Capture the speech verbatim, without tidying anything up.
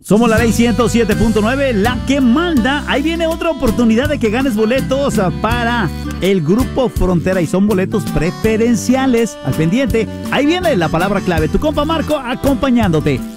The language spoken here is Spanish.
Somos la ley ciento siete punto nueve, la que manda. Ahí viene otra oportunidad de que ganes boletos para el Grupo Frontera y son boletos preferenciales. Al pendiente, ahí viene la palabra clave. Tu compa Marco acompañándote.